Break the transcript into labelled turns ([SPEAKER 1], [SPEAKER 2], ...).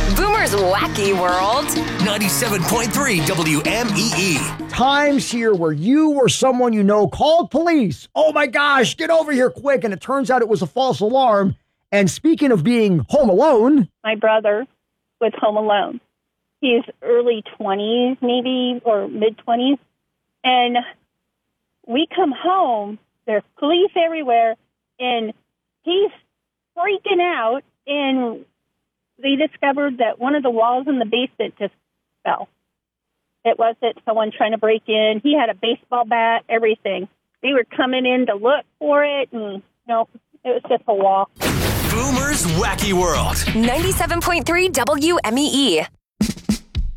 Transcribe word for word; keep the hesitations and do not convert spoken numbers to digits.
[SPEAKER 1] Boomer's Wacky World.
[SPEAKER 2] ninety-seven point three W M E E.
[SPEAKER 3] Times here where you or someone you know called police. Oh my gosh, get over here quick. And it turns out it was a false alarm. And speaking of being home alone.
[SPEAKER 4] My brother was home alone. He's early twenties, maybe, or mid-twenties. And we come home, there's police everywhere, and he's freaking out. And they discovered that one of the walls in the basement just fell. It wasn't someone trying to break in. He had a baseball bat, everything. They were coming in to look for it, and no, it was just a wall.
[SPEAKER 2] Boomer's Wacky World.
[SPEAKER 1] ninety-seven point three W M E E.